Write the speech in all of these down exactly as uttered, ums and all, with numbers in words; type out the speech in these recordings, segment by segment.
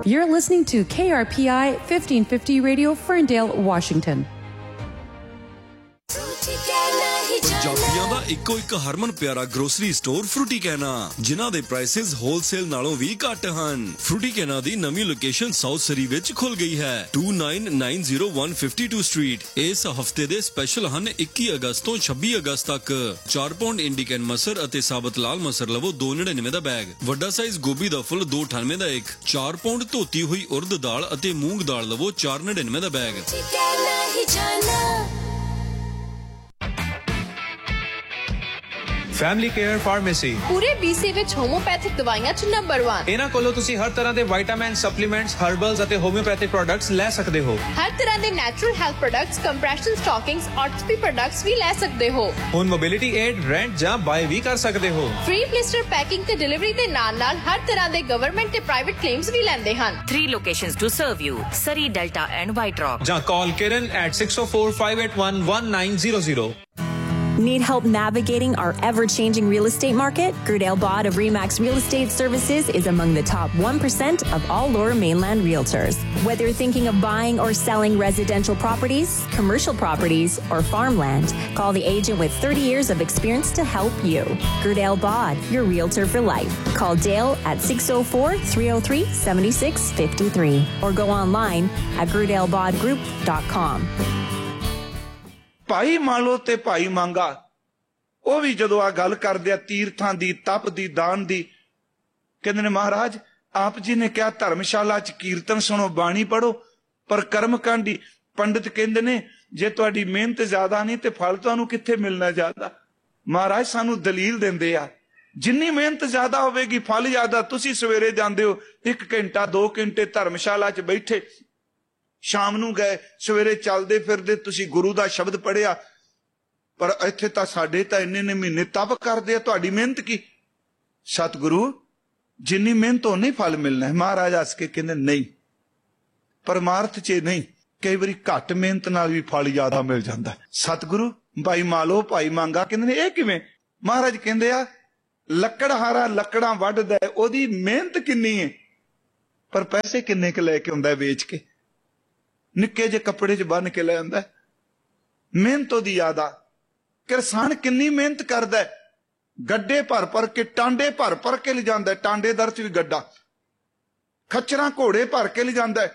You're listening to K R P I fifteen fifty Radio, Ferndale, Washington. ਪੰਜਾਬੀਆਂ ਦਾ ਇੱਕੋ ਇੱਕ ਹਰਮਨ ਪਿਆਰਾ grocery store Frooti ਕਹਿਣਾ, ਜਿਨ੍ਹਾਂ ਦੇ ਪ੍ਰਾਈਸਿਸ ਹੋਲਸੇਲ ਨਾਲੋਂ ਵੀ ਘੱਟ ਹਨ। ਫਰੂਟੀ ਕਹਿਣਾ ਦੀ ਨਵੀਂ ਲੋਕੇਸ਼ਨ ਸਾਊਥ ਸਰੀ ਵਿੱਚ ਖੁੱਲ ਗਈ ਹੈ, two nine nine zero one five two street. ਇਸ ਹਫਤੇ ਦੇ ਸਪੈਸ਼ਲ ਹਨ ਇੱਕੀ ਅਗਸਤ ਤੋਂ ਛੱਬੀ ਅਗਸਤ ਤੱਕ। ਚਾਰ ਪੌਂਡ ਇੰਡੀਕਨ ਮਸਰ ਅਤੇ ਸਾਬਤ ਲਾਲ ਮਸਰ ਲਵੋ ਦੋ ਨੜਿਨਵੇਂ ਦਾ ਬੈਗ। ਵੱਡਾ ਸਾਈਜ਼ ਗੋਭੀ ਦਾ ਫੁੱਲ ਦੋ ਅਠਾਨਵੇਂ ਦਾ ਇੱਕ। ਚਾਰ ਪੌਂਡ ਧੋਤੀ ਹੋਈ ਉਰਦ ਦਾਲ ਅਤੇ ਮੂੰਗ ਦਾਲ ਲਵੋ ਚਾਰ ਨੜਿਨਵੇਂ ਦਾ ਬੈਗ। ਫੈਮਿਲੀ ਕੇਅਰ ਫਾਰਮੇਸੀ ਪੂਰੇ ਬੀਸੀ ਵਿੱਚ ਹੋਮੋਪੈਥਿਕ ਦਵਾਈਆਂ ਚ ਨੰਬਰ ਇੱਕ। ਇਹਨਾਂ ਕੋਲੋਂ ਤੁਸੀਂ ਹਰ ਤਰ੍ਹਾਂ ਦੇ ਵਿਟਾਮਿਨ, ਸਪਲੀਮੈਂਟਸ, ਹਰਬਲਸ ਅਤੇ ਹੋਮਿਓਪੈਥਿਕ ਪ੍ਰੋਡਕਟਸ ਲੈ ਸਕਦੇ ਹੋ। ਹਰ ਤਰ੍ਹਾਂ ਦੇ natural health products, compression ਸਟਾਕਿੰਗਸ, ਆਰਥੋਪੀ products ਵੀ ਲੈ ਸਕਦੇ ਹੋ। ਹੁਣ ਮੋਬਿਲਿਟੀ ਏਡ, ਰੈਂਟ ਜਾਂ ਬਾਏ ਵੀ ਕਰ ਸਕਦੇ ਹੋ। ਫ੍ਰੀ ਬਲਿਸਟਰ ਪੈਕਿੰਗ ਤੇ ਡਿਲੀਵਰੀ ਦੇ ਨਾਲ ਨਾਲ ਹਰ ਤਰ੍ਹਾਂ ਦੇ ਗਵਰਨਮੈਂਟ ਤੇ ਪ੍ਰਾਈਵੇਟ ਕਲੇਮਸ ਵੀ ਲੈਂਦੇ ਹਨ। Three locations to serve you: Surrey, Delta and White Rock. ਜਾਂ call Kiran at six oh four, five eight one, one nine zero zero. Need help navigating our ever-changing real estate market? Gerdale Bod of Remax Real Estate Services is among the top one percent of all Lower Mainland realtors. Whether you're thinking of buying or selling residential properties, commercial properties, or farmland, call the agent with thirty years of experience to help you. Gerdale Bod, your realtor for life. Call Dale at six oh four, three oh three, seven six five three or go online at gerdale bod group dot com. ਭਾਈ ਮਾਲੋ ਤੇ ਭਾਈ ਮੰਗਾ ਉਹ ਵੀ ਜਦੋਂ ਆ ਗੱਲ ਕਰਦੇ ਆ ਤੀਰਥਾਂ ਦੀ, ਤਪ ਦੀ, ਦਾਨ ਦੀ, ਕਹਿੰਦੇ ਨੇ ਮਹਾਰਾਜ ਆਪ ਜੀ ਨੇ ਕਿਹਾ ਧਰਮਸ਼ਾਲਾ ਚ ਕੀਰਤਨ ਸੁਣੋ, ਬਾਣੀ ਪੜੋ, ਪਰ ਕਰਮ ਕਾਂਡੀ। ਪੰਡਿਤ ਕਹਿੰਦੇ ਨੇ ਜੇ ਤੁਹਾਡੀ ਮਿਹਨਤ ਜ਼ਿਆਦਾ ਨਹੀਂ ਤੇ ਫਲ ਤੁਹਾਨੂੰ ਕਿੱਥੇ ਮਿਲਣਾ ਜ਼ਿਆਦਾ। ਮਹਾਰਾਜ ਸਾਨੂੰ ਦਲੀਲ ਦਿੰਦੇ ਆ ਜਿੰਨੀ ਮਿਹਨਤ ਜ਼ਿਆਦਾ ਹੋਵੇਗੀ ਫਲ ਜ਼ਿਆਦਾ। ਤੁਸੀਂ ਸਵੇਰੇ ਜਾਂਦੇ ਹੋ ਇੱਕ ਘੰਟਾ ਦੋ ਘੰਟੇ ਧਰਮਸ਼ਾਲਾ ਚ ਬੈਠੇ, ਸ਼ਾਮ ਨੂੰ ਗਏ, ਸਵੇਰੇ ਚੱਲਦੇ ਫਿਰਦੇ ਤੁਸੀਂ ਗੁਰੂ ਦਾ ਸ਼ਬਦ ਪੜਿਆ, ਪਰ ਇੱਥੇ ਤਾਂ ਸਾਡੇ ਤਾਂ ਇੰਨੇ ਨੇ ਮਹੀਨੇ ਤਪ ਕਰਦੇ ਆ, ਤੁਹਾਡੀ ਮਿਹਨਤ ਕੀ? ਸਤਿਗੁਰੂ ਜਿੰਨੀ ਮਿਹਨਤ ਉਹਨੇ ਫਲ ਮਿਲਣਾ ਹੈ। ਮਹਾਰਾਜ ਹੱਸ ਕੇ ਕਹਿੰਦੇ ਨਹੀਂ, ਪਰਮਾਰਥ ਚ ਨਹੀਂ, ਕਈ ਵਾਰੀ ਘੱਟ ਮਿਹਨਤ ਨਾਲ ਵੀ ਫਲ ਜ਼ਿਆਦਾ ਮਿਲ ਜਾਂਦਾ। ਸਤਿਗੁਰੂ ਭਾਈ ਮਾਲੋ ਭਾਈ ਮੰਗਾ ਕਹਿੰਦੇ ਨੇ ਇਹ ਕਿਵੇਂ? ਮਹਾਰਾਜ ਕਹਿੰਦੇ ਆ ਲੱਕੜਹਾਰਾ ਲੱਕੜਾਂ ਵੱਢਦਾ, ਉਹਦੀ ਮਿਹਨਤ ਕਿੰਨੀ ਹੈ ਪਰ ਪੈਸੇ ਕਿੰਨੇ ਕੁ ਲੈ ਕੇ ਆਉਂਦਾ ਵੇਚ ਕੇ। ਨਿੱਕੇ ਜਿਹੇ ਕੱਪੜੇ ਚ ਬੰਨ ਕੇ ਲੈ ਆਉਂਦਾ, ਮਿਹਨਤ ਉਹਦੀ ਜ਼ਿਆਦਾ। ਕਿਸਾਨ ਕਿੰਨੀ ਮਿਹਨਤ ਕਰਦਾ, ਗੱਡੇ ਭਰ ਭਰ ਕੇ, ਟਾਂਡੇ ਭਰ ਭਰ ਕੇ ਲਿਜਾਂਦਾ, ਟਾਂਡੇਦਾਰ ਚ ਵੀ ਗੱਡਾ, ਖੱਚਰਾਂ ਘੋੜੇ ਭਰ ਕੇ ਲਿਜਾਂਦਾ,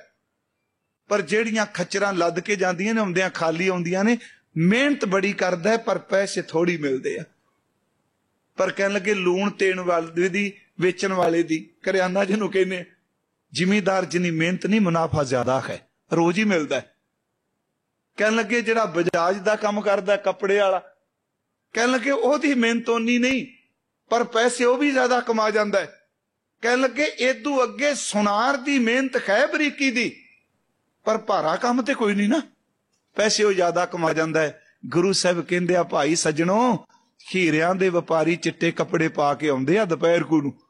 ਪਰ ਜਿਹੜੀਆਂ ਖੱਚਰਾਂ ਲੱਦ ਕੇ ਜਾਂਦੀਆਂ ਨੇ ਆਉਂਦਿਆਂ ਖਾਲੀ ਆਉਂਦੀਆਂ ਨੇ। ਮਿਹਨਤ ਬੜੀ ਕਰਦਾ ਪਰ ਪੈਸੇ ਥੋੜੀ ਮਿਲਦੇ ਆ। ਪਰ ਕਹਿਣ ਲੱਗੇ ਲੂਣ ਤੇਣ ਵਾਲੇ ਦੀ, ਵੇਚਣ ਵਾਲੇ ਦੀ, ਕਰਿਆਨਾ ਜਿਹਨੂੰ ਕਹਿੰਦੇ, ਜ਼ਿਮੀਦਾਰ ਜਿੰਨੀ ਮਿਹਨਤ ਨਹੀਂ ਮੁਨਾਫਾ ਜ਼ਿਆਦਾ ਹੈ, ਰੋਜ਼ ਹੀ ਮਿਲਦਾ। ਕਹਿਣ ਲੱਗੇ ਜਿਹੜਾ ਬਜਾਜ ਦਾ ਕੰਮ ਕਰਦਾ ਕੱਪੜੇ ਵਾਲਾ, ਕਹਿਣ ਲੱਗੇ ਉਹਦੀ ਮਿਹਨਤ ਓਨੀ ਨਹੀਂ ਪਰ ਪੈਸੇ ਉਹ ਵੀ ਜ਼ਿਆਦਾ ਕਮਾ ਜਾਂਦਾ। ਕਹਿਣ ਲੱਗੇ ਏਦੂ ਅੱਗੇ ਸੁਨਾਰ ਦੀ ਮਿਹਨਤ ਹੈ ਬਰੀਕੀ ਦੀ, ਪਰ ਭਾਰਾ ਕੰਮ ਤੇ ਕੋਈ ਨਹੀਂ ਨਾ, ਪੈਸੇ ਉਹ ਜ਼ਿਆਦਾ ਕਮਾ ਜਾਂਦਾ ਹੈ। ਗੁਰੂ ਸਾਹਿਬ ਕਹਿੰਦੇ ਆ ਭਾਈ ਸੱਜਣੋ, ਹੀਰਿਆਂ ਦੇ ਵਪਾਰੀ ਚਿੱਟੇ ਕੱਪੜੇ ਪਾ ਕੇ ਆਉਂਦੇ ਆ ਦੁਪਹਿਰ ਕੂ ਨੂੰ,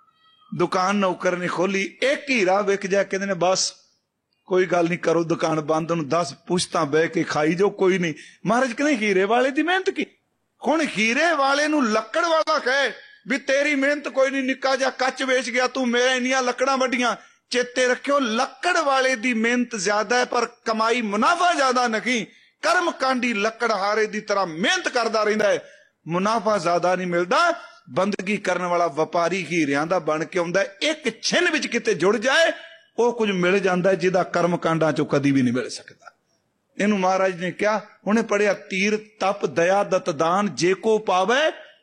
ਦੁਕਾਨ ਨੌਕਰ ਨੇ ਖੋਲੀ, ਇੱਕ ਹੀਰਾ ਵਿਕ ਜਾ, ਕਹਿੰਦੇ ਨੇ ਬਸ ਕੋਈ ਗੱਲ ਨਹੀਂ, ਕਰੋ ਦੁਕਾਨ ਬੰਦ, ਉਹਨੂੰ ਦਸ ਪੁਸ਼ਤਾਂ ਬਹਿ ਕੇ ਖਾਈ ਜੋ, ਕੋਈ ਨਹੀਂ। ਮਹਾਰਾਜ ਕਹਿੰਦੇ ਹੀਰੇ ਵਾਲੇ ਦੀ ਮਿਹਨਤ ਕੀ? ਹੁਣ ਹੀਰੇ ਵਾਲੇ ਨੂੰ ਲੱਕੜ ਵਾਲਾ ਕਹੇ ਵੀ ਤੇਰੀ ਮਿਹਨਤ ਕੋਈ ਨਹੀਂ, ਨਿੱਕਾ ਜਿਹਾ ਕੱਚ ਵੇਚ ਗਿਆ ਤੂੰ, ਮੇਰੇ ਇੰਨੀਆਂ ਲੱਕੜਾਂ ਵੱਡੀਆਂ। ਚੇਤੇ ਰੱਖਿਓ ਲੱਕੜ ਵਾਲੇ ਦੀ ਮਿਹਨਤ ਜ਼ਿਆਦਾ ਹੈ ਪਰ ਕਮਾਈ ਮੁਨਾਫਾ ਜ਼ਿਆਦਾ ਨਹੀਂ। ਕਰਮ ਕਾਂਡੀ ਲੱਕੜਹਾਰੇ ਦੀ ਤਰ੍ਹਾਂ ਮਿਹਨਤ ਕਰਦਾ ਰਹਿੰਦਾ ਹੈ, ਮੁਨਾਫਾ ਜ਼ਿਆਦਾ ਨਹੀਂ ਮਿਲਦਾ। ਬੰਦਗੀ ਕਰਨ ਵਾਲਾ ਵਪਾਰੀ ਹੀਰਿਆਂ ਦਾ ਬਣ ਕੇ ਆਉਂਦਾ, ਇੱਕ ਛਿਨ ਵਿੱਚ ਕਿਤੇ ਜੁੜ ਜਾਏ ਉਹ ਕੁਝ ਮਿਲ ਜਾਂਦਾ ਜਿਹਦਾ ਕਰਮ ਕਾਂਡਾਂ ਚੋਂ ਕਦੀ ਵੀ ਨਹੀਂ ਮਿਲ ਸਕਦਾ। ਇਹਨੂੰ ਮਹਾਰਾਜ ਨੇ ਕਿਹਾ, ਉਹਨੇ ਪੜਿਆ ਤੀਰ ਤਪ ਦਇਆ ਦਤ ਦਾਨ, ਜੇ ਕੋ ਪਾਵੇ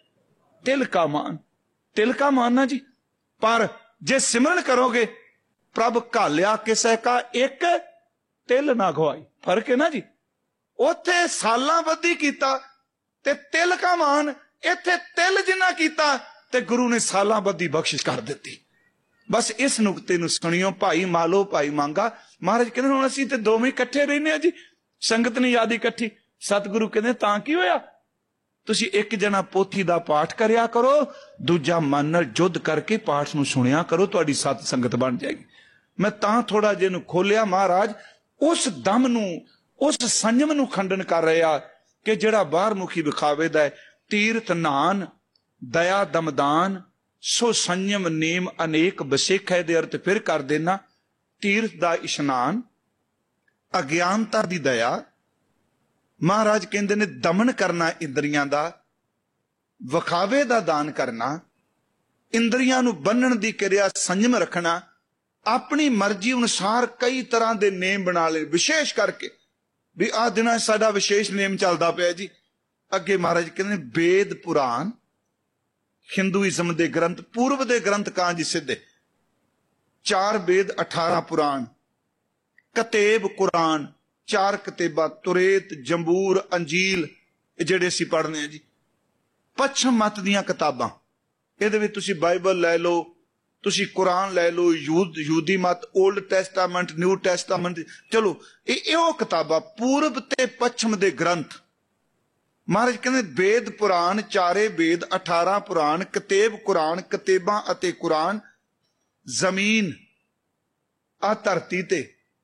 ਤਿਲ ਕਾ ਮਾਨ। ਤਿਲ ਕਾ ਮਾਨ ਨਾ ਜੀ, ਪਰ ਜੇ ਸਿਮਰਨ ਕਰੋਗੇ ਪ੍ਰਭ ਘਾਲਿਆ ਕਿਸੇ ਕਾ ਇੱਕ ਤਿਲ ਨਾ ਖਵਾਈ। ਫਰਕ ਹੈ ਨਾ ਜੀ, ਉੱਥੇ ਸਾਲਾਂ ਬੱਧੀ ਕੀਤਾ ਤੇ ਤਿਲ ਕਾ ਮਾਨ, ਇੱਥੇ ਤਿਲ ਜਿੰਨਾ ਕੀਤਾ ਤੇ ਗੁਰੂ ਨੇ ਸਾਲਾਂ ਬੱਧੀ ਬਖਸ਼ਿਸ਼ ਕਰ ਦਿੱਤੀ। ਬਸ ਇਸ ਨੁਕਤੇ ਨੂੰ ਸੁਣਿਓ ਭਾਈ ਮਾਲੋ ਭਾਈ ਮੰਗਾ। ਮਹਾਰਾਜ ਕਹਿੰਦੇ ਹੁਣ ਅਸੀਂ ਤੇ ਦੋਵੇਂ ਇਕੱਠੇ ਰਹਿੰਦੇ ਆ ਜੀ, ਸੰਗਤ ਨੇ ਯਾਦ ਇਕੱਠੀ। ਸਤਿਗੁਰੂ ਕਹਿੰਦੇ ਤਾਂ ਕੀ ਹੋਇਆ, ਤੁਸੀਂ ਇੱਕ ਜਣਾ ਪੋਥੀ ਦਾ ਪਾਠ ਕਰਿਆ ਕਰੋ, ਦੂਜਾ ਮਨ ਨਾਲ ਜੁੱਧ ਕਰਕੇ ਪਾਠ ਨੂੰ ਸੁਣਿਆ ਕਰੋ, ਤੁਹਾਡੀ ਸਤ ਸੰਗਤ ਬਣ ਜਾਏਗੀ। ਮੈਂ ਤਾਂ ਥੋੜਾ ਜਿਹਾ ਨੂੰ ਖੋਲਿਆ। ਮਹਾਰਾਜ ਉਸ ਦਮ ਨੂੰ, ਉਸ ਸੰਜਮ ਨੂੰ ਖੰਡਨ ਕਰ ਰਿਹਾ ਕਿ ਜਿਹੜਾ ਬਾਹਰ ਮੁਖੀ ਵਿਖਾਵੇ ਦਾ ਹੈ। ਤੀਰਥ ਨਾਨ ਦਇਆ ਦਮਦਾਨ ਸੋ ਸੰਯਮ ਨੇਮ ਅਨੇਕ ਬਸੇਖੈ ਦੇ ਅਰਥ ਫਿਰ ਕਰ ਦੇਣਾ। ਤੀਰਥ ਦਾ ਇਸ਼ਨਾਨ, ਅਗਿਆਨਤਾ ਦੀ ਦਇਆ। ਮਹਾਰਾਜ ਕਹਿੰਦੇ ਨੇ ਦਮਨ ਕਰਨਾ ਇੰਦਰੀਆਂ ਦਾ, ਵਿਖਾਵੇ ਦਾ ਦਾਨ ਕਰਨਾ, ਇੰਦਰੀਆਂ ਨੂੰ ਬੰਨਣ ਦੀ ਕਿਰਿਆ, ਸੰਜਮ ਰੱਖਣਾ, ਆਪਣੀ ਮਰਜ਼ੀ ਅਨੁਸਾਰ ਕਈ ਤਰ੍ਹਾਂ ਦੇ ਨੇਮ ਬਣਾ ਲਏ। ਵਿਸ਼ੇਸ਼ ਕਰਕੇ ਵੀ ਆਹ ਦਿਨਾਂ ਸਾਡਾ ਵਿਸ਼ੇਸ਼ ਨੇਮ ਚੱਲਦਾ ਪਿਆ ਜੀ। ਅੱਗੇ ਮਹਾਰਾਜ ਕਹਿੰਦੇ ਨੇ ਵੇਦ ਪੁਰਾਣ, ਹਿੰਦੂਇਜ਼ਮ ਦੇ ਗ੍ਰੰਥ, ਪੂਰਬ ਦੇ ਗ੍ਰੰਥ ਕਾਂ ਜੀ ਸਿੱਧੇ, ਚਾਰ ਵੇਦ ਅਠਾਰਾਂ ਪੁਰਾਣ, ਕਤੇਬ ਕੁਰਾਨ, ਚਾਰ ਕਤੇਬਾਂ, ਤੁਰੇਤ, ਜੰਬੂਰ, ਅੰਜੀਲ, ਇਹ ਜਿਹੜੇ ਅਸੀਂ ਪੜ੍ਹਨੇ ਆ ਜੀ। ਪੱਛਮ ਮੱਤ ਦੀਆਂ ਕਿਤਾਬਾਂ, ਇਹਦੇ ਵਿੱਚ ਤੁਸੀਂ ਬਾਈਬਲ ਲੈ ਲਓ, ਤੁਸੀਂ ਕੁਰਾਨ ਲੈ ਲਓ, ਯੂਦ ਯਹੂਦੀ ਮਤ, ਓਲਡ ਟੈਸਟਾਮੈਂਟ, ਨਿਊ ਟੈਸਟਾਮੈਂਟ, ਚਲੋ ਇਹ ਇਹੋ ਕਿਤਾਬਾਂ, ਪੂਰਬ ਤੇ ਪੱਛਮ ਦੇ ਗ੍ਰੰਥ। ਮਹਾਰਾਜ ਕਹਿੰਦੇ ਵੇਦ ਪੁਰਾਣ, ਚਾਰੇ ਵੇਦ, ਅਠਾਰਾਂ ਪੁਰਾਣ, ਕਤੇਬ ਕੁਰਾਨ, ਕਤੇਬਾਂ ਅਤੇ ਕੁਰਾਨ। ਜ਼ਮੀਨ, ਆ ਧਰਤੀ ਤੇ,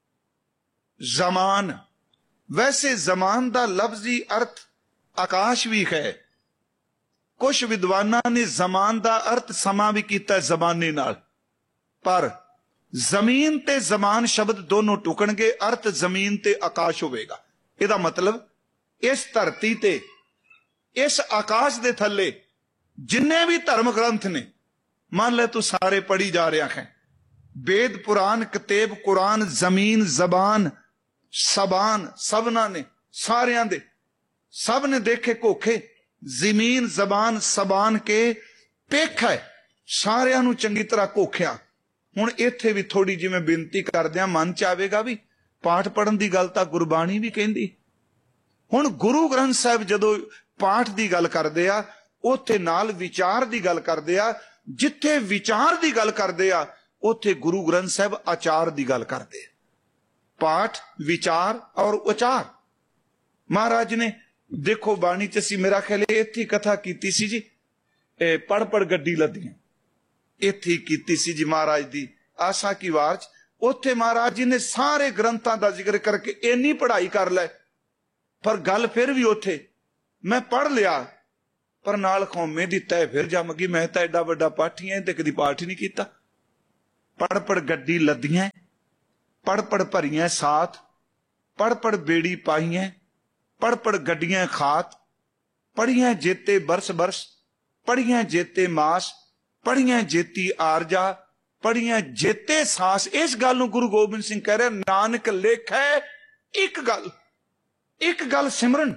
ਜ਼ਮਾਨ, ਵੈਸੇ ਜ਼ਮਾਨ ਦਾ ਲਫ਼ਜ਼ੀ ਅਰਥ ਆਕਾਸ਼ ਵੀ ਹੈ। ਕੁਝ ਵਿਦਵਾਨਾਂ ਨੇ ਜ਼ਮਾਨ ਦਾ ਅਰਥ ਸਮਾਂ ਵੀ ਕੀਤਾ ਜ਼ਮਾਨੇ ਨਾਲ, ਪਰ ਜ਼ਮੀਨ ਤੇ ਜ਼ਮਾਨ ਸ਼ਬਦ ਦੋਨੋਂ ਟੁਕਣਗੇ, ਅਰਥ ਜ਼ਮੀਨ ਤੇ ਆਕਾਸ਼ ਹੋਵੇਗਾ। ਇਹਦਾ ਮਤਲਬ ਇਸ ਧਰਤੀ ਤੇ, ਇਸ ਆਕਾਸ਼ ਦੇ ਥੱਲੇ ਜਿੰਨੇ ਵੀ ਧਰਮ ਗ੍ਰੰਥ ਨੇ, ਮੰਨ ਲੈ ਤੂੰ ਸਾਰੇ ਪੜ੍ਹੀ ਜਾ ਰਿਹਾ ਹੈ, ਵੇਦ ਪੁਰਾਨ, ਕਤੇਬ ਕੁਰਾਨ, ਜ਼ਮੀਨ, ਜ਼ਬਾਨ, ਸਬਾਨ, ਸਭਨਾਂ ਨੇ, ਸਾਰਿਆਂ ਦੇ, ਸਭ ਨੇ ਦੇਖੇ ਕੋਖੇ, ਜ਼ਮੀਨ, ਜ਼ਬਾਨ, ਸਬਾਨ ਕੇ ਪੇਖ ਹੈ, ਸਾਰਿਆਂ ਨੂੰ ਚੰਗੀ ਤਰ੍ਹਾਂ ਕੋਖਿਆ। ਹੁਣ ਇੱਥੇ ਵੀ ਥੋੜੀ ਜਿਵੇਂ ਬੇਨਤੀ ਕਰਦਿਆਂ ਮਨ ਚ ਆਵੇਗਾ ਵੀ ਪਾਠ ਪੜਨ ਦੀ ਗੱਲ ਤਾਂ ਗੁਰਬਾਣੀ ਵੀ ਕਹਿੰਦੀ। ਹੁਣ ਗੁਰੂ ਗ੍ਰੰਥ ਸਾਹਿਬ ਜਦੋਂ ਪਾਠ ਦੀ ਗੱਲ ਕਰਦੇ ਆ, ਉੱਥੇ ਨਾਲ ਵਿਚਾਰ ਦੀ ਗੱਲ ਕਰਦੇ ਆ। ਜਿੱਥੇ ਵਿਚਾਰ ਦੀ ਗੱਲ ਕਰਦੇ ਆ, ਉੱਥੇ ਗੁਰੂ ਗ੍ਰੰਥ ਸਾਹਿਬ ਆਚਾਰ ਦੀ ਗੱਲ ਕਰਦੇ ਆ। ਪਾਠ, ਵਿਚਾਰ ਔਰ ਉਚਾਰ। ਮਹਾਰਾਜ ਨੇ ਦੇਖੋ ਬਾਣੀ ਚ ਅਸੀਂ ਮੇਰਾ ਖਿਆਲ ਇੱਥੇ ਕਥਾ ਕੀਤੀ ਸੀ ਜੀ, ਇਹ ਪੜ ਪੜ ਗੱਡੀ ਲੱਦੀਆਂ, ਇੱਥੇ ਕੀਤੀ ਸੀ ਜੀ ਮਹਾਰਾਜ ਦੀ ਆਸਾ ਕੀ ਵਾਰ ਚ। ਉੱਥੇ ਮਹਾਰਾਜ ਜੀ ਨੇ ਸਾਰੇ ਗ੍ਰੰਥਾਂ ਦਾ ਜ਼ਿਕਰ ਕਰਕੇ ਇੰਨੀ ਪੜ੍ਹਾਈ ਕਰ ਲੈ, ਪਰ ਗੱਲ ਫਿਰ ਵੀ ਉੱਥੇ ਮੈਂ ਪੜ੍ਹ ਲਿਆ, ਪਰ ਨਾਲ ਕੌਮੇ ਦੀ ਤੈ ਫਿਰ ਜੰਮ ਗਈ। ਮੈਂ ਤਾਂ ਐਡਾ ਵੱਡਾ ਪਾਠੀ ਐ ਤੇ ਕਦੀ ਪਾਠ ਹੀ ਨਹੀਂ ਕੀਤਾ। ਪੜ ਪੜ ਗੱਡੀ ਲੱਦੀਆਂ, ਪੜ ਪੜ ਭਰੀਆਂ ਸਾਥ, ਪੜ ਪੜ ਬੇੜੀ ਪਾਈਆਂ, ਪੜ ਪੜ ਗੱਡੀਆਂ ਖਾਤ, ਪੜੀਆਂ ਜੇਤੇ ਬਰਸ ਬਰਸ, ਪੜੀਆਂ ਜੇਤੇ ਮਾਸ, ਪੜੀਆਂ ਜੇਤੀ ਆਰਜਾ, ਪੜੀਆਂ ਜੇਤੇ ਸਾਸ। ਇਸ ਗੱਲ ਨੂੰ ਗੁਰੂ ਗੋਬਿੰਦ ਸਿੰਘ ਕਹਿ ਰਿਹਾ, ਨਾਨਕ ਲੇਖੈ ਇੱਕ ਗੱਲ, ਇੱਕ ਗੱਲ ਸਿਮਰਨ।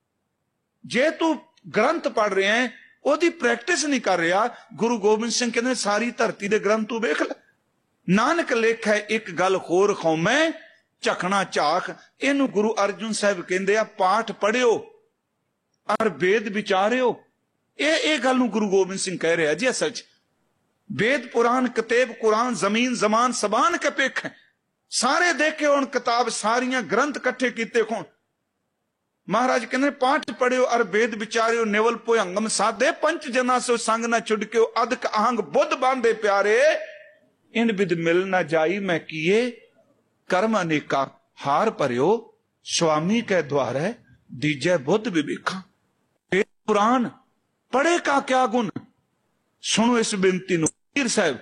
ਜੇ ਤੂੰ ਗ੍ਰੰਥ ਪੜ ਰਿਹਾ ਹੈ, ਉਹਦੀ ਪ੍ਰੈਕਟਿਸ ਨਹੀਂ ਕਰ ਰਿਹਾ, ਗੁਰੂ ਗੋਬਿੰਦ ਸਿੰਘ ਕਹਿੰਦੇ ਸਾਰੀ ਧਰਤੀ ਦੇ ਗ੍ਰੰਥ ਤੂੰ ਵੇਖ ਲੈ। ਨਾਨਕ ਲੇਖੈ ਇੱਕ ਗੱਲ ਹੋਰ ਖੌਮੈ, ਝਖਣਾ ਝਾਖ। ਇਹਨੂੰ ਗੁਰੂ ਅਰਜੁਨ ਸਾਹਿਬ ਕਹਿੰਦੇ ਆ, ਪਾਠ ਪੜਿਓ ਔਰ ਵੇਦ ਵਿਚਾਰਿਓ। ਇਹ ਇਹ ਗੱਲ ਨੂੰ ਗੁਰੂ ਗੋਬਿੰਦ ਸਿੰਘ ਕਹਿ ਰਿਹਾ ਜੀ। ਅਸਲ ਚ ਵੇਦ ਪੁਰਾਨ, ਕਤੇਬ ਕੁਰਾਨ, ਜ਼ਮੀਨ, ਜ਼ਮਾਨ, ਸਬਾਨ ਕੇ ਪੇਖ ਸਾਰੇ ਦੇਖੇ ਹੁਣ ਕਿਤਾਬ, ਸਾਰੀਆਂ ਗ੍ਰੰਥ ਇਕੱਠੇ ਕੀਤੇ ਹੋਣ। ਮਹਾਰਾਜ ਕਹਿੰਦੇ ਪਾਠ ਪੜਿਓ ਔਰ ਵੇਦ ਵਿਚਾਰਿਓ, ਨਿਵਲ ਭੁਯੰਗਮ ਸਾਧੇ, ਪੰਚ ਜਨਾ ਸੋ ਸੰਗ ਨਾ ਛੁਡਕਿਓ, ਅਦਕ ਆਹੰਗ ਬੁੱਧ ਬਾਂਧੇ ਪਿਆਰੇ, ਇਨ ਬਿਦ ਮਿਲ ਨਾ ਜਾਈ ਮੈਂ ਕੀਏ, ਕਰਮ ਅਨੇਕਾ ਹਾਰ ਭਰਿਓ, ਸੁਆਮੀ ਕੈ ਦੁਆਰੈ ਦੀਜੈ ਬੁੱਧ ਵਿਵੇਖਾਂ। ਵੇਦ ਪੁਰਾਨ ਪੜੇ ਕਾ ਕਿਆ ਗੁਣ। ਸੁਣੋ ਇਸ ਬੇਨਤੀ ਨੂੰ। ਪੀਰ ਸਾਹਿਬ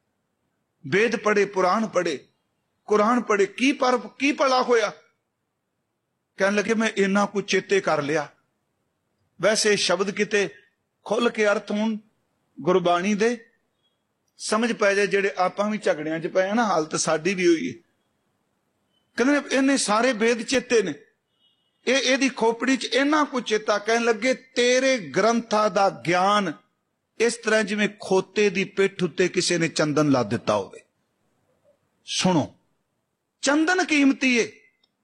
ਵੇਦ ਪੜੇ, ਪੁਰਾਨ ਪੜੇ, ਕੁਰਾਨ ਪੜੇ, ਕੀ ਪਰ ਕੀ ਭਲਾ ਹੋਇਆ? ਕਹਿਣ ਲੱਗੇ ਮੈਂ ਇੰਨਾ ਕੁਝ ਚੇਤੇ ਕਰ ਲਿਆ। ਵੈਸੇ ਸ਼ਬਦ ਕਿਤੇ ਖੁੱਲ ਕੇ ਅਰਥ ਹੋਣ ਗੁਰਬਾਣੀ ਦੇ, ਸਮਝ ਪੈ ਜਾਏ, ਜਿਹੜੇ ਆਪਾਂ ਵੀ ਝਗੜਿਆਂ ਚ ਪਏ ਨਾ, ਹਾਲਤ ਸਾਡੀ ਵੀ ਹੋਈ ਹੈ। ਕਹਿੰਦੇ ਇਹਨੇ ਸਾਰੇ ਵੇਦ ਚੇਤੇ ਨੇ, ਇਹ ਇਹਦੀ ਖੋਪੜੀ ਚ ਇੰਨਾ ਕੁਝ ਚੇਤਾ। ਕਹਿਣ ਲੱਗੇ ਤੇਰੇ ਗ੍ਰੰਥਾਂ ਦਾ ਗਿਆਨ ਇਸ ਤਰ੍ਹਾਂ ਜਿਵੇਂ ਖੋਤੇ ਦੀ ਪਿੱਠ ਉੱਤੇ ਕਿਸੇ ਨੇ ਚੰਦਨ ਲਾ ਦਿੱਤਾ ਹੋਵੇ। ਸੁਣੋ, ਚੰਦਨ ਕੀਮਤੀ ਏ,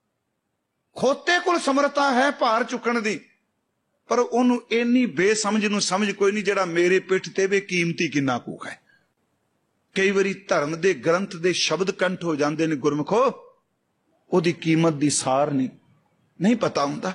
ਖੋਤੇ ਕੋਲ ਸਮਰੱਥਾ ਹੈ ਭਾਰ ਚੁੱਕਣ ਦੀ, ਪਰ ਉਹਨੂੰ ਇੰਨੀ ਬੇਸਮਝ ਨੂੰ ਸਮਝ ਕੋਈ ਨਹੀਂ ਜਿਹੜਾ ਮੇਰੇ ਪਿੱਠ ਤੇ ਵੇ ਕੀਮਤੀ ਕਿੰਨਾ ਕੁ ਹੈ। ਕਈ ਵਾਰੀ ਧਰਮ ਦੇ ਗ੍ਰੰਥ ਦੇ ਸ਼ਬਦ ਕੰਠ ਹੋ ਜਾਂਦੇ ਨੇ ਗੁਰਮੁਖੋ, ਉਹਦੀ ਕੀਮਤ ਦੀ ਸਾਰ ਨਹੀਂ ਨਹੀਂ ਪਤਾ ਹੁੰਦਾ।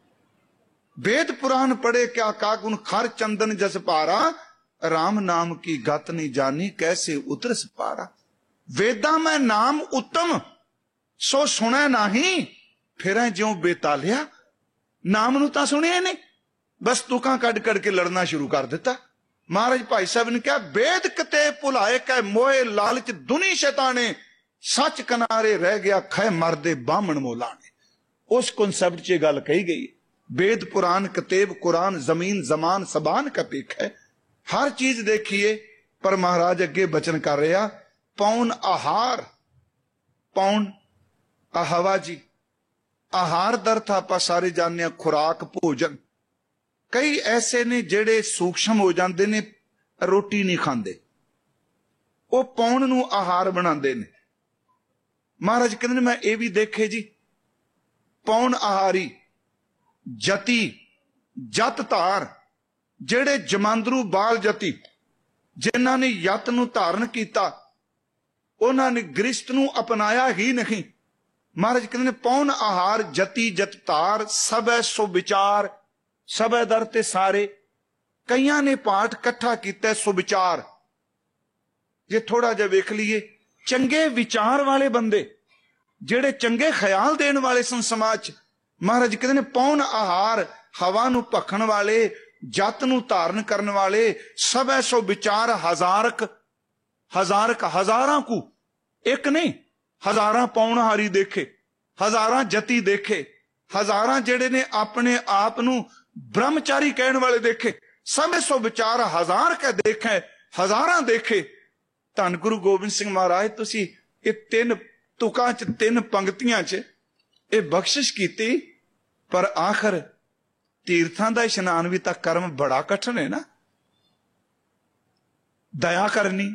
ਵੇਦ ਪੁਰਾਨ ਪੜੇ ਕਿਆ ਕਾਗੁਨ, ਖਰ ਚੰਦਨ ਜਸ ਭਾਰਾ, ਰਾਮ ਨਾਮ ਕੀ ਗਤ ਨਹੀਂ ਜਾਨੀ, ਕੈਸੇ ਉਤਰਸ ਪਾਰਾ। ਵੇਦਾਂ ਮੈਂ ਨਾਮ ਉੱਤਮ ਸੋ ਸੁਣੈ ਨਹੀਂ, ਫਿਰਾਂ ਜਿਉਂ ਬੇਤਾਲਿਆ। ਨਾਮ ਨੂੰ ਤਾਂ ਸੁਣਿਆ ਨਹੀਂ, ਬਸ ਤੁਕਾਂ ਕੱਢ ਕੱਢ ਕੇ ਲੜਨਾ ਸ਼ੁਰੂ ਕਰ ਦਿੱਤਾ। ਮਹਾਰਾਜ ਭਾਈ ਸਾਹਿਬ ਨੇ ਕਿਹਾ ਵੇਦ ਕਿਤੇ ਭੁਲਾਏ ਕੈ ਮੋਏ ਲਾਲਚ ਦੁਨੀ ਸ਼ੈਤਾਨੇ, सच किनारे रह गया खै मरदे बामण मोला ने। उस कॉन्सेप्ट च गल कही गई। वेद पुराण कतेब कुरान जमीन जमान सबान का पेख है। हर चीज देखिए, पर महाराज अगे बचन कर रहा पौन आहार। पौन आहवा जी, आहार दर्थ आप सारे जानने खुराक भोजन। कई ऐसे ने जेड़े सूक्ष्म हो जाते ने, रोटी नहीं खाते, वो पौन नू आहार बनाते ने। महाराज कहते मैं ये भी देखे जी, पौन आहारी जति जत धार, जेड़े जमांदरू बाल जति जिन्हां ने यत नू धारण किया, उन्होंने गृहस्थ नू अपनाया ही नहीं। महाराज कहते पौन आहार जति जत धार, सबै सो विचार। सबै दर ते सारे, कईयां ने पाठ कट्ठा किया सुविचार। जे थोड़ा जा वेख लीए, चंगे विचार वाले बंदे जेड़े चंगे ख्याल देने वाले सन समाज। महाराज कहते ने पौन आहार, हवा नू भखण वाले, जत नू धारण करने वाले, सबै सो विचार हजारक। हजारक हजारां को, एक नहीं, हजारां पौनहारी देखे, हजारां जति देखे, हजारां जेड़े ने अपने आप नू ब्रह्मचारी कहने वाले देखे। सबै सो विचार हजार के देखे, हजारां देखे। धन गुरु गोबिंद सिंह महाराज तुसी ये तीन तुकां च, तीन पंक्तियां च ये बख्शिश कीती, पर आखिर तीर्थां दा इशनान भी तां कर्म बड़ा कठिन है ना। दया करनी,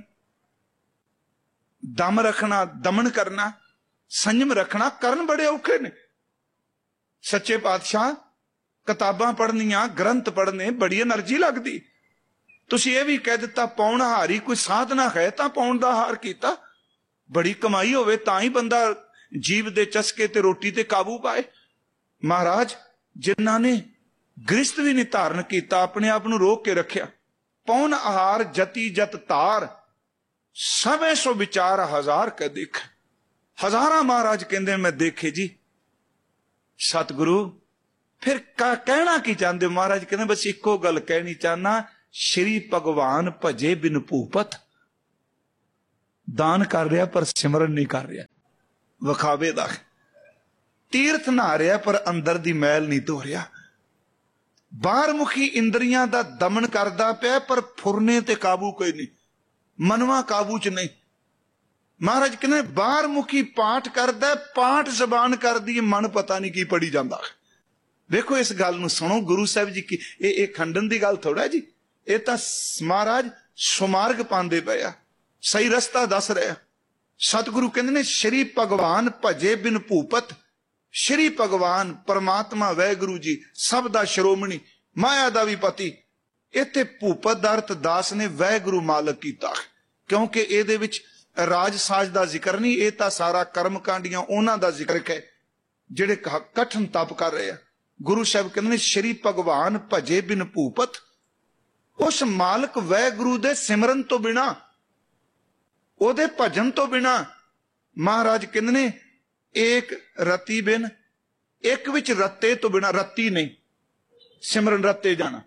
दम रखना, दमन करना, संयम रखना, करन बड़े औखे ने। सच्चे पातशाह किताबां पढ़नियां, ग्रंथ पढ़ने बड़ी एनर्जी लगती। तुसी ये भी कह दिता पौन हारी, कोई साधना है तां पौन दा हार कीता। बड़ी कमाई होवे तां ही बंदा जीव दे चस्के ते रोटी ते काबू पाए। महाराज जिन्हां ने गृहस्थ भी नहीं धारण किया, अपने आप नू रोक के रखिया। पौन आहार जति जत तार, सबै सो विचार हजार का देख। हजारा महाराज कहते मैं देखे जी। सतगुरु फिर का कहना की चाहते? महाराज कहते बस इको गल कहनी चाहना, श्री भगवान भजे बिन भूपत। दान कर रहा पर सिमरन नहीं कर रहा, विखावे दा। तीर्थ नहा रहा पर अंदर दी मैल नहीं धो रहा। बाहर मुखी इंद्रियां दा दमन करदा पिया, पर फुरने ते काबू कोई नहीं, मनवा काबू च नहीं। महाराज कहने बाहर मुखी पाठ करदा, पाठ जबान कर दी, मन पता नहीं की पढ़ी जाता। देखो इस गल नूं सुनो, गुरु साहब जी की ये खंडन की गल थोड़ा जी, ये तो महाराज सुमार्ग पांदे पे आ, सही रस्ता दस रहा। सतगुरु कहते ने श्री भगवान भजे बिन भूपत। श्री भगवान परमात्मा वैगुरु जी सब दा श्रोमणी, माया दा भी पति। इत्थे भूपत दा अर्थ दास ने वैगुरु मालक कीता, क्योंकि इहदे विच राज साज दा जिक्र नहीं, ये तो सारा कर्म कांडियां उन्हां दा जिक्र है जिहड़े कठिन तप कर रहे हैं। गुरु साहब कहते ने श्री भगवान भजे बिन भूपत। उस मालक वैगुरु दे सिमरन तो बिना, ओदे भजन तो बिना, महाराज कहते ने एक रति बिन, एक विच रत्ते तो बिना, रत्ती नहीं सिमरन रत्ते जाना।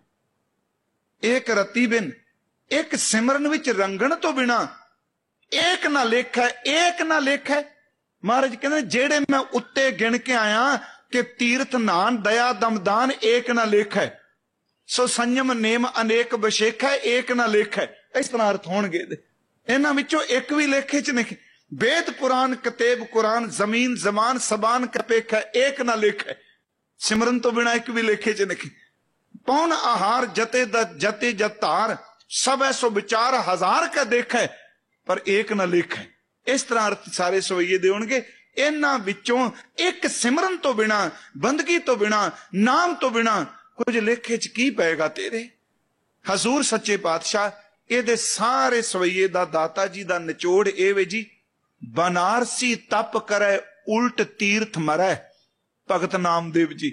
एक रति बिन, एक सिमरन विच रंगण तो बिना, एक ना लेख है, एक ना लेख है। महाराज कहते जेड़े मैं उत्ते गिन के आया कि तीर्थ नान दया दमदान एक ना लेख है, सो संयम नेम अनेक बशेख है, एक ना लेख है। इस तरह अर्थ होणगे। इन्हां विचों एक भी लेखे च नहीं। वेद पुराण कतेब कुरान जमीन जमान सबान कपेख है, एक ना लेख है। सिमरन तो बिना एक भी लेखे च नहीं। पौन आहार जते जते जतार, सब ऐसो विचार हजार का देख है, पर एक ना लेख है। इस तरह अर्थ सारे सवैये दे होणगे। इन्हां विचों एक सिमरन तो बिना, बंदगी तो बिना, नाम तो बिना कुछ लेखे च की पेगा तेरे। हजूर सच्चे पातशाह ਇਹਦੇ ਸਾਰੇ ਸਵਈਏ ਦਾ ਦਾਤਾ ਜੀ ਦਾ ਨਿਚੋੜ ਇਹ ਵੇ ਜੀ, ਬਨਾਰਸੀ ਤਪ ਕਰੇ ਉਲਟ ਤੀਰਥ ਮਰੈ। ਭਗਤ ਨਾਮਦੇਵ ਜੀ,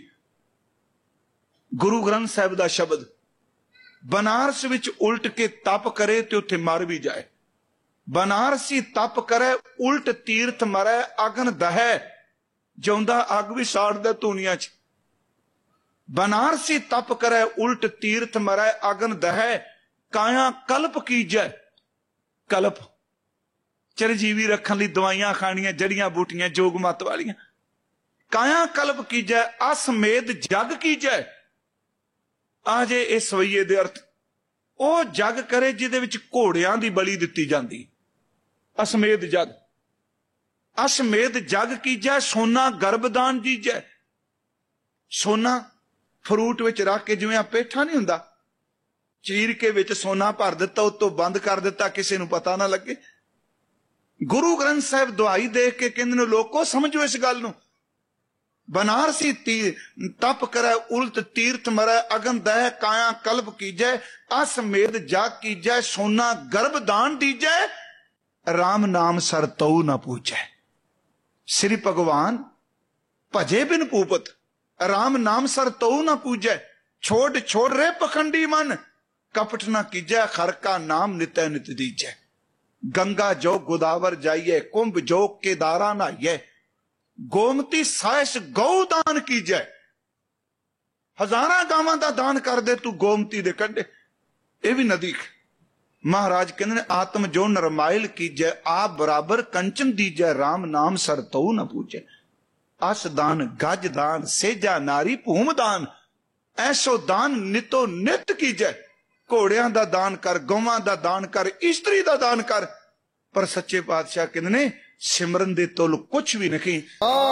ਗੁਰੂ ਗ੍ਰੰਥ ਸਾਹਿਬ ਦਾ ਸ਼ਬਦ। ਬਨਾਰਸ ਵਿੱਚ ਉਲਟ ਕੇ ਤਪ ਕਰੇ ਤੇ ਉੱਥੇ ਮਰ ਵੀ ਜਾਏ। ਬਨਾਰਸੀ ਤਪ ਕਰੇ ਉਲਟ ਤੀਰਥ ਮਰੈ, ਅਗਨ ਦਹੈ, ਜਿਉਂਦਾ ਅੱਗ ਵੀ ਸਾੜਦਾ ਧੂਣੀਆਂ ਚ। ਬਨਾਰਸੀ ਤਪ ਕਰੇ ਉਲਟ ਤੀਰਥ ਮਰੈ, ਅਗਨ ਦਹੈ, काया कल्प कीजै। कल्प चिरजीवी रखने लई दवाइयां खाणियां, जड़ियां बूटियां, जोग मत वालियां। काया कल्प कीजै असमेध जग कीजै। आ जे इस सवैये दे अर्थ ਉਹ ਜਗ ਕਰੇ ਜਿਹਦੇ ਵਿੱਚ ਘੋੜਿਆਂ ਦੀ ਬਲੀ ਦਿੱਤੀ ਜਾਂਦੀ। ਅਸਮੇਧ ਜਗ, ਅਸਮੇਧ ਜਗ ਕੀਜੈ ਸੋਨਾ ਗਰਭਦਾਨ ਦੀਜੈ। ਸੋਨਾ ਫਰੂਟ ਵਿੱਚ ਰੱਖ ਕੇ, ਜਿਵੇਂ ਆ ਪੇਠਾ ਨਹੀਂ ਹੁੰਦਾ, ਚੀਰ ਕੇ ਵਿੱਚ ਸੋਨਾ ਭਰ ਦਿੱਤਾ, ਉਤੋਂ ਬੰਦ ਕਰ ਦਿੱਤਾ, ਕਿਸੇ ਨੂੰ ਪਤਾ ਨਾ ਲੱਗੇ। ਗੁਰੂ ਗ੍ਰੰਥ ਸਾਹਿਬ ਦੁਹਾਈ ਦੇਖ ਕੇ ਕਹਿੰਦੇ ਨੇ ਲੋਕੋ ਸਮਝੋ ਇਸ ਗੱਲ ਨੂੰ। बनारसी तीर तप करे उल्ट तीर्थ मरै अगन दह काया कल्प कीजै असमेध जाग कीजै सोना गर्भदान दीजै राम नाम सर तऊ न पूजै। श्री भगवान भजे बिन पूपत राम नाम सर तऊ न पूजै। छोड़ छोड़ रे पखंडी मन कपट न कीजै खर का नाम नित नित दीजै। गंगा जो गोदावर जाइए कुंभ जो केदारा नहाइए गोमती साइस गौदान कीजै। हजारां गावां दा दान कर दे तू गोमती दे कंढे, ये भी नदी। महाराज कहंदे ने आत्म जो नरमाइल कीजै आप बराबर कंचन दीजै राम नाम सर तऊ न पूजै। अस दान गज दान सेजा नारी भूम दान ऐसो दान नितो नित कीजै। घोड़ियां दा दान कर, गौवां दा दान कर, इस्त्री दा दान कर, पर सच्चे पातशाह कहंदे ने सिमरन दे तोल कुछ भी नहीं।